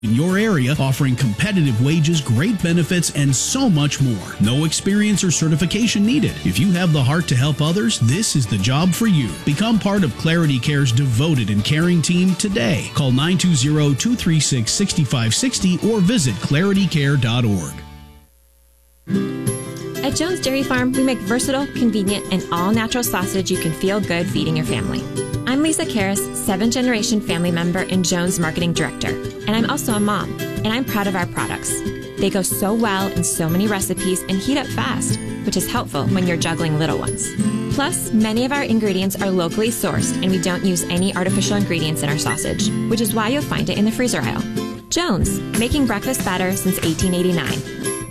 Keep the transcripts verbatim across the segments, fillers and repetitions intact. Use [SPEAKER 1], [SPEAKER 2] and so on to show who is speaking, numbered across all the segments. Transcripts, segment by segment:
[SPEAKER 1] in your area, offering competitive wages, great benefits, and so much more. No experience or certification needed. If you have the heart to help others, this is the job for you. Become part of Clarity Care's devoted and caring team today. Call nine two zero, two three six, six five six zero or visit clarity care dot org.
[SPEAKER 2] At Jones Dairy Farm, we make versatile, convenient, and all-natural sausage you can feel good feeding your family. I'm Lisa Karras, seventh-generation family member and Jones Marketing Director, and I'm also a mom, and I'm proud of our products. They go so well in so many recipes and heat up fast, which is helpful when you're juggling little ones. Plus, many of our ingredients are locally sourced, and we don't use any artificial ingredients in our sausage, which is why you'll find it in the freezer aisle. Jones, making breakfast better since eighteen eighty-nine.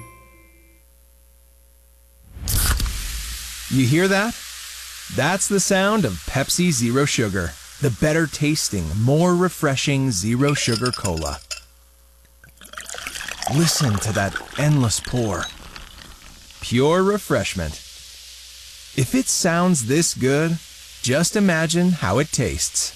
[SPEAKER 3] You hear that? That's the sound of Pepsi Zero Sugar, the better tasting, more refreshing Zero Sugar Cola. Listen to that endless pour. Pure refreshment. If it sounds this good, just imagine how it tastes.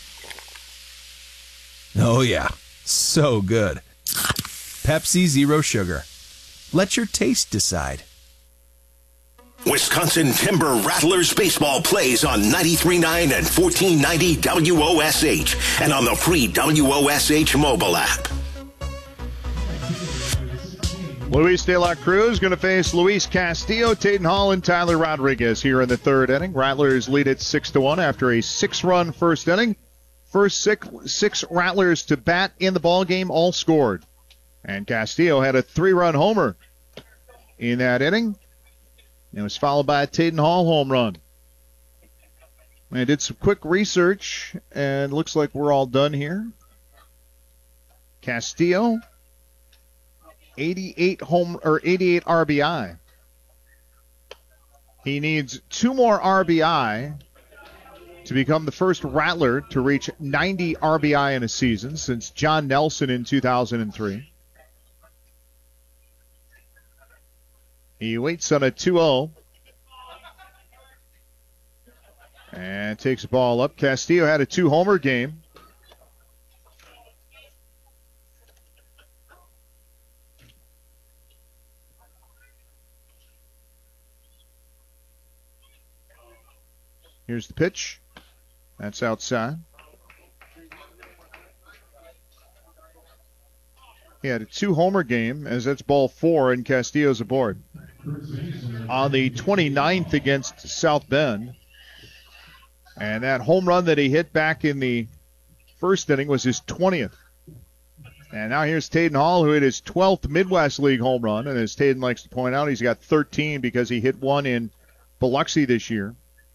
[SPEAKER 3] Oh yeah, so good. Pepsi Zero Sugar. Let your taste decide.
[SPEAKER 4] Wisconsin Timber Rattlers baseball plays on ninety-three point nine and fourteen ninety W O S H and on the free W O S H mobile app.
[SPEAKER 5] Luis De La Cruz going to face Luis Castillo, Tayden Hall, and Tyler Rodriguez here in the third inning. Rattlers lead it six to one after a six-run first inning. First six, six Rattlers to bat in the ballgame, all scored. And Castillo had a three-run homer in that inning. It was followed by a Tayden Hall home run. I did some quick research, and looks like we're all done here. Castillo, eighty-eight home or eighty-eight R B I. He needs two more R B I to become the first Rattler to reach ninety R B I in a season since John Nelson in two thousand three. He waits on a two oh. And takes the ball up. Castillo had a two-homer game. Here's the pitch. That's outside. He had a two-homer game, as that's ball four, and Castillo's aboard. On the twenty-ninth against South Bend. And that home run that he hit back in the first inning was his twentieth. And now here's Tayden Hall, who hit his twelfth Midwest League home run. And as Tayden likes to point out, he's got thirteen because he hit one in Biloxi this year.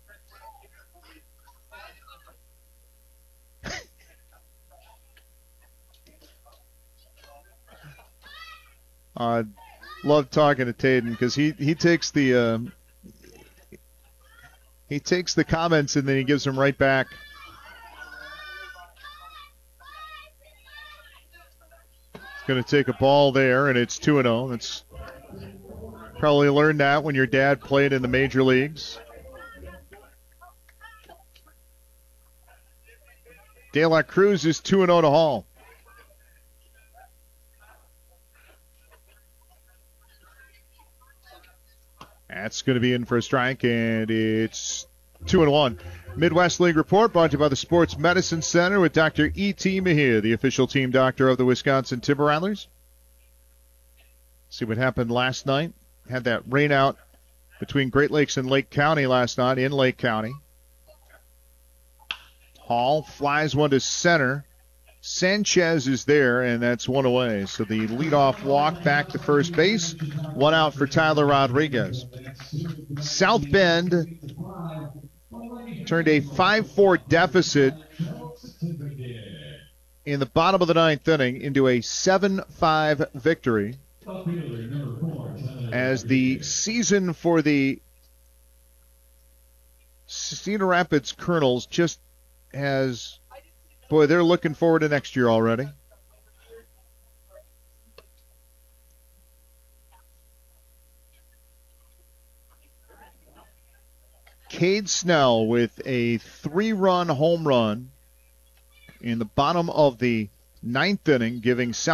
[SPEAKER 5] I uh, love talking to Tayden because he, he takes the uh, he takes the comments and then he gives them right back. He's going to take a ball there, and it's two and oh. That's probably learned that when your dad played in the major leagues. De La Cruz is two and oh to Hall. That's going to be in for a strike, and it's two and one. Midwest League Report brought to you by the Sports Medicine Center with Doctor E T. Mejia, the official team doctor of the Wisconsin Timber Rattlers. See what happened last night. Had that rain out between Great Lakes and Lake County last night in Lake County. Hall flies one to center. Sanchez is there, and that's one away. So the leadoff walk back to first base. One out for Tyler Rodriguez. South Bend turned a five four deficit in the bottom of the ninth inning into a seven five victory, as the season for the Cedar Rapids Colonels just has... Boy, they're looking forward to next year already. Cade Snell with a three-run home run in the bottom of the ninth inning, giving South